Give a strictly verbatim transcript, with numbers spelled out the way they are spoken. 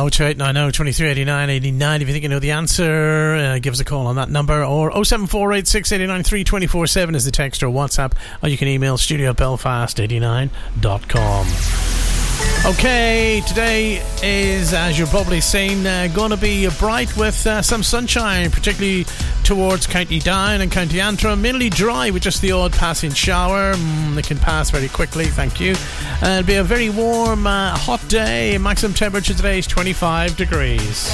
oh two eight nine oh, two three eight nine eight nine. If you think you know the answer, uh, give us a call on that number. Or oh seven four eight six eight nine three two four seven is the text or WhatsApp. Or you can email studio at belfast eighty-nine dot com. Okay, today is, as you're probably seen, uh, going to be bright with uh, some sunshine, particularly towards County Down and County Antrim. Mainly dry with just the odd passing shower. Mm, it can pass very quickly, thank you. Uh, it'll be a very warm, uh, hot day. Maximum temperature today is twenty-five degrees.